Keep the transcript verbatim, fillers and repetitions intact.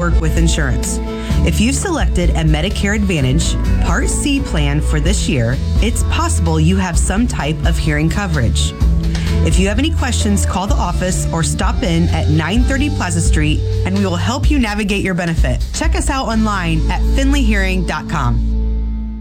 work with insurance. If you've selected a Medicare Advantage Part C plan for this year, it's possible you have some type of hearing coverage. If you have any questions, call the office or stop in at nine thirty Plaza Street and we will help you navigate your benefit. Check us out online at finley hearing dot com.